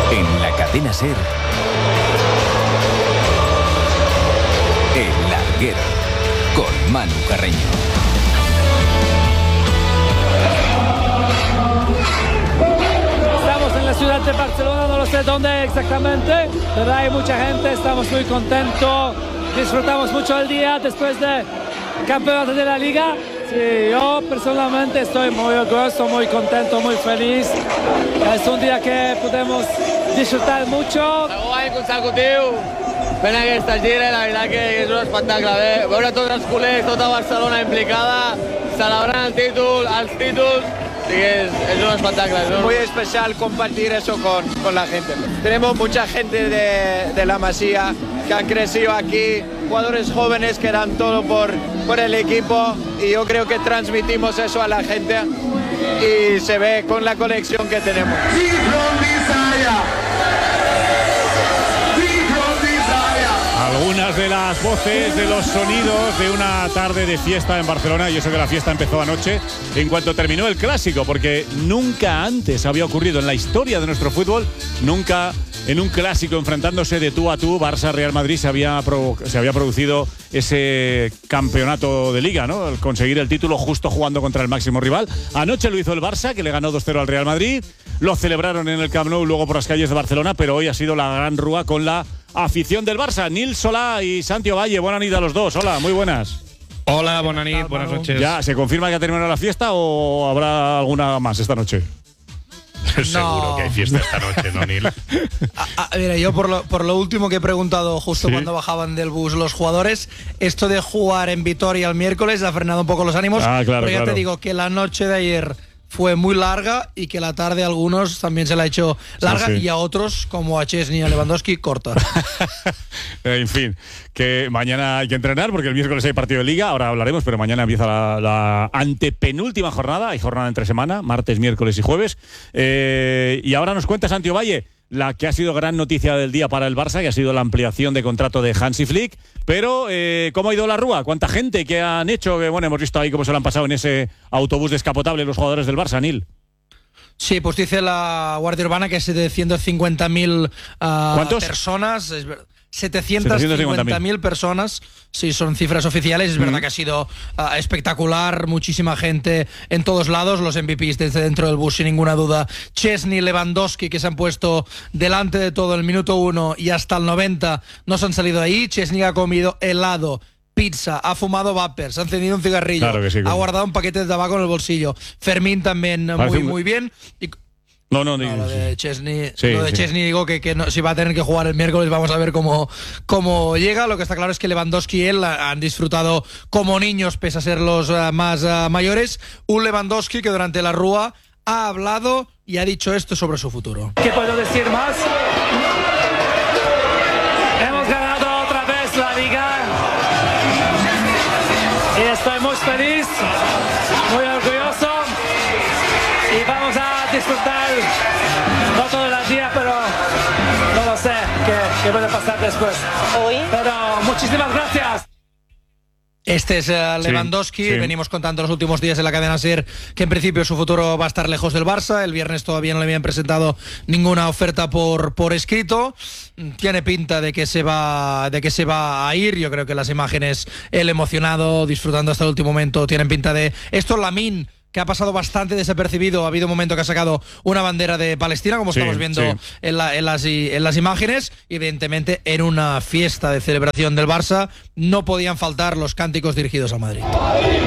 En la cadena SER, El Larguero, con Manu Carreño. Estamos en la ciudad de Barcelona, no lo sé dónde exactamente, pero hay mucha gente, estamos muy contentos, disfrutamos mucho el día después del campeonato de la Liga. Sí, yo personalmente estoy muy orgulloso, muy contento, muy feliç. Es un día que podemos disfrutar mucho. Segon any consecutiu fent aquesta gira, la veritat que és un espectacle. Veure tots els culers, tota Barcelona implicada, celebrant el títol, els títols, sí, es un espectáculo. Es muy especial compartir eso con la gente. Tenemos mucha gente de la Masía que han crecido aquí, jugadores jóvenes que dan todo por el equipo, y yo creo que transmitimos eso a la gente y se ve con la conexión que tenemos. Algunas de las voces, de los sonidos de una tarde de fiesta en Barcelona, y eso que la fiesta empezó anoche en cuanto terminó el Clásico, porque nunca antes había ocurrido en la historia de nuestro fútbol, nunca en un Clásico enfrentándose de tú a tú, Barça-Real Madrid, se había producido ese campeonato de Liga, ¿no? El conseguir el título justo jugando contra el máximo rival. Anoche lo hizo el Barça, que le ganó 2-0 al Real Madrid, lo celebraron en el Camp Nou, luego por las calles de Barcelona, pero hoy ha sido la gran rúa con la afición del Barça. Nil Solà y Santi Ovalle, buenas noches a los dos. Hola, muy buenas. Hola, buenas noches. ¿Ya se confirma que ha terminado la fiesta o habrá alguna más esta noche? Seguro que hay fiesta esta noche, ¿no, Nil? Mira, yo por lo último que he preguntado justo cuando bajaban del bus los jugadores, esto de jugar en Vitoria el miércoles ha frenado un poco los ánimos, pero ya te digo que la noche de ayer fue muy larga y que la tarde a algunos también se la ha hecho larga, y a otros, como a Chesney y a Lewandowski, corta. En fin, que mañana hay que entrenar porque el miércoles hay partido de Liga, ahora hablaremos, pero mañana empieza la antepenúltima jornada, hay jornada entre semana, martes, miércoles y jueves. Y ahora nos cuenta Santi Ovalle la que ha sido gran noticia del día para el Barça, que ha sido la ampliación de contrato de Hansi Flick. Pero, ¿cómo ha ido la rúa? ¿Cuánta gente que han hecho? Que bueno, hemos visto ahí cómo se lo han pasado en ese autobús descapotable los jugadores del Barça, Nil. Sí, pues dice la Guardia Urbana que es de 150.000 personas. 750.000 personas, sí, son cifras oficiales. Es verdad que ha sido espectacular, muchísima gente en todos lados, los MVPs desde dentro del bus sin ninguna duda, Chesney, Lewandowski, que se han puesto delante de todo el minuto 1 y hasta el 90 no se han salido de ahí. Chesney ha comido helado, pizza, ha fumado vapers, ha encendido un cigarrillo, claro que sí, ha guardado un paquete de tabaco en el bolsillo. Fermín también muy bien. Lo de Chesney, Chesney digo que no, si va a tener que jugar el miércoles, vamos a ver cómo llega. Lo que está claro es que Lewandowski y él han disfrutado como niños, pese a ser los más mayores. Un Lewandowski que durante la rúa ha hablado y ha dicho esto sobre su futuro. ¿Qué puedo decir más? Hemos ganado otra vez la Liga y estoy muy feliz, muy orgulloso, y vamos a disfrutar, no todo el día, pero no lo sé qué puede pasar después. Pero muchísimas gracias. Este es Lewandowski. Venimos contando los últimos días en la cadena SER que en principio su futuro va a estar lejos del Barça. El viernes todavía no le habían presentado ninguna oferta por escrito. Tiene pinta de que se va a ir. Yo creo que las imágenes, él emocionado, disfrutando hasta el último momento, tienen pinta de esto. Lamine, que ha pasado bastante desapercibido, ha habido un momento que ha sacado una bandera de Palestina, como estamos viendo en las imágenes, y evidentemente en una fiesta de celebración del Barça no podían faltar los cánticos dirigidos a Madrid.